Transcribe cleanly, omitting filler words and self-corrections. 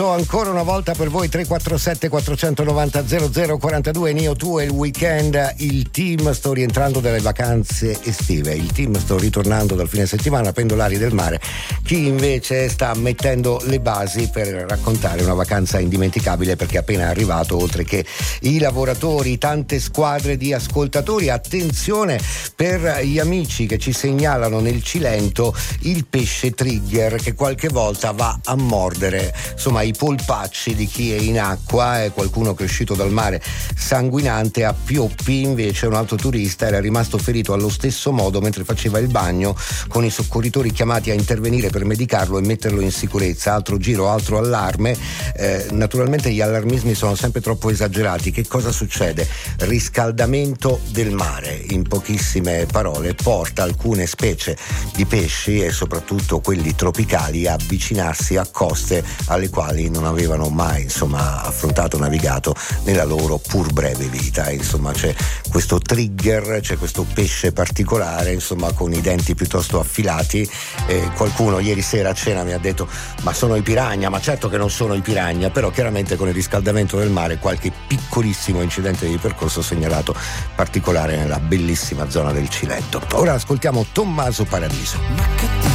Ancora una volta per voi 347 490 0042 Nio Tu e il weekend. Il team sto rientrando dalle vacanze estive, il team sto ritornando dal fine settimana, pendolari del mare. Chi invece sta mettendo le basi per raccontare una vacanza indimenticabile, perché è appena arrivato, oltre che i lavoratori, tante squadre di ascoltatori. Attenzione per gli amici che ci segnalano nel Cilento il pesce trigger, che qualche volta va a mordere insomma i polpacci di chi è in acqua. È qualcuno che è uscito dal mare sanguinante a pioppi. Invece un altro turista era rimasto ferito allo stesso modo mentre faceva il bagno, con i soccorritori chiamati a intervenire per medicarlo e metterlo in sicurezza. Altro giro, altro allarme. Naturalmente gli allarmismi sono sempre troppo esagerati. Che cosa succede? Riscaldamento del mare, in pochissime parole, porta alcune specie di pesci e soprattutto quelli tropicali a avvicinarsi a coste alle quali non avevano mai affrontato, navigato nella loro pur breve vita. Insomma, c'è questo trigger, c'è questo pesce particolare, con i denti piuttosto affilati. Qualcuno ieri sera a cena mi ha detto: ma sono i piranha? Ma certo che non sono i piranha, però chiaramente con il riscaldamento del mare qualche piccolissimo incidente di percorso segnalato, particolare nella bellissima zona del Cilento. Ora ascoltiamo Tommaso Paradiso.